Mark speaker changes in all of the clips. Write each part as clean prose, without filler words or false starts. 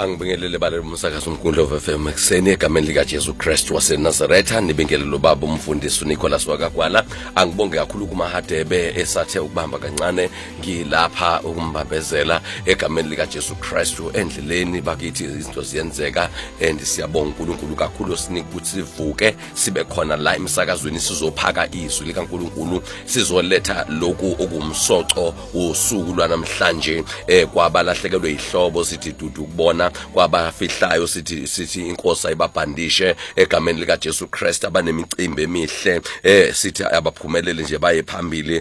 Speaker 1: Angibingelele balelo umsakazo umkhundlo FM ekseni egameni lika Jesu Christ waseNazaretha. Nibingelele baba umfundisi uNicholas wakagwala. Angibonge kakhulu kuMahadebe esathe ukubamba kancane ngilapha ukumbambezela egameni lika Jesu Christ endleleni bakithi izinto ziyenzeka and siyabonga uNkulunkulu kakhulu sinika ukuthi sivuke sibe khona la emsakazweni sizophaka izwi likaNkulunkulu sizoletha lokhu okumsoco usuku lwanamhlanje kwabalahlekelwe ihlobo sithi dudu kubona kwabafihlayo sithi inkosi ayibabhandishe egameni lika Jesu Christ abanemicimbi emihle sithi abaphumelele nje baye phambili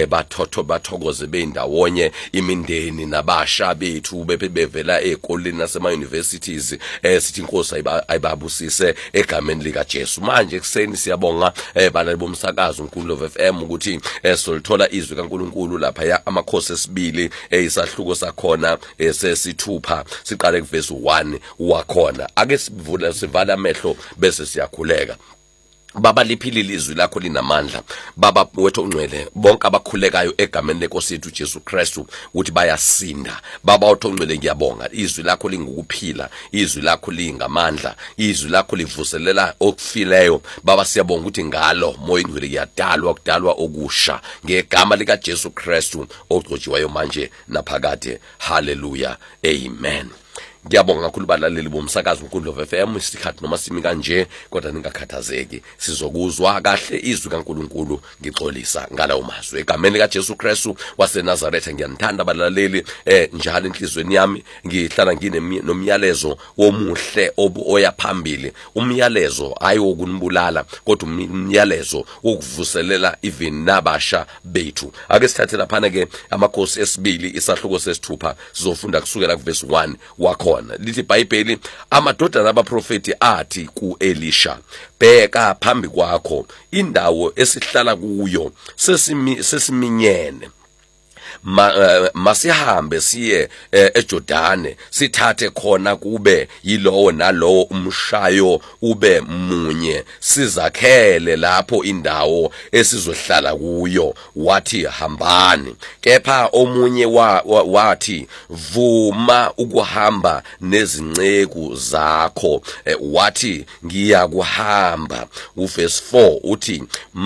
Speaker 1: bathokoze beyindawonye imindeni nabasha bethu bevela ekoleni nasema universities sithi inkosi ayibabusise egameni lika Jesu. Manje kuseni siyabonga balali bomsakazo uNkulunkulu FM ukuthi solithola izwi kaNkulunkulu lapha amakhosi esibili isahluko sakhona sesithupha siqale kuverse 1 wakhona. Ake sivala amehlo bese siyakhuleka. Baba liphilile izwi lakho linamandla. Baba wethu ongcwele bonke abakhulekayo egameni lenkosi yethu Jesu Christ uthi bayasinda. Baba wethu ongcwele ngiyabonga izwi lakho lingukuphila, izwi lakho lingamandla, izwi lakho livuselela okufileyo. Baba siyabonga ukuthi ngalo moya ongcwele kudalwa okusha ngegama lika Jesu Christ ogcotshiwayo manje naphakade. Hallelujah, amen. Ngiyabonga kakhulu balaleli bomsakazo uNkulunkulu FM isikhathi noma simi kanje kodwa ningakhathazeki sizokuzwa kahle izwi kaNkulunkulu ngixolisa ngalawo mazwi egameni lika Jesu Christ waseNazaretha. Ngiyanthanda balaleli njalo enhlizweni yami ngihlala nomyalezo womuhle oya phambili. Umyalezo ayokunibulala kodwa umyalezo wokuvuselela even nabasha bethu. Ake sithathe laphana ke amakhosi esibili isahluko sesithupha sizofunda kusukela kuverse 1 wakho. Lithi iBhayibheli amadodana abaprofeti athi kuElisha, bheka phambi kwakho indawo esihlala kuyo sesiminyene. Masihambe siye eJordane sithathe khona kube yilowo nalowo umshayo ube munye sizakhele lapho indawo esizohlala kuyo. Wathi hambani, kepha omunye wathi vuma ukuhamba nezinceku zakho. Wathi ngiyakuhamba. Uverse 4 uthi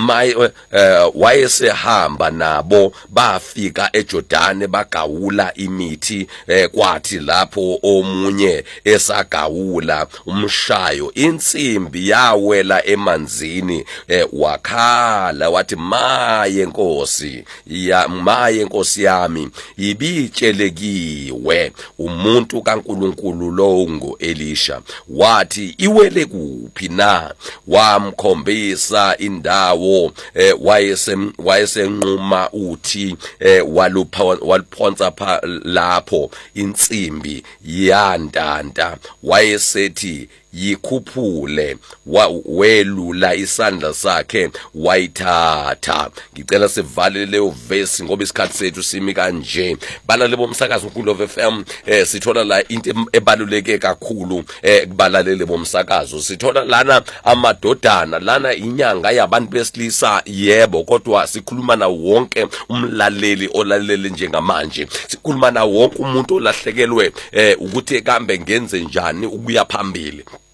Speaker 1: wayesehamba nabo bafika eJordane bagawula imithi. Kwathi lapho omunye esagawula umshayo insimbi yawela emanzini. Wakhala wathi maye nkosi yami ibitshelekiwe. Umuntu kaNkulunkulu lo nguElisha wathi iwele kuphi na? Wamkhombisa indawo wayesenquma uthi waluphonsa lapho insimbi yandanda. Wayesethi yikhuphule, welula isandla sakhe wayithatha. Ngicela sivale leyo verse ngoba isikhathi sethu simi kanje. Balale bomsakazo uNkulunkulu FM sithola la into ebaluleke kakhulu kubalalele bomsakazo. Sithola lana amadodana, lana inyanga yabantu besilisa yebo, kodwa sikhuluma na wonke umlaleli olalele njengamanje. Sikhuluma na wonke umuntu olahlekelwe ukuthi kambe ngenze njani ukuya phambili.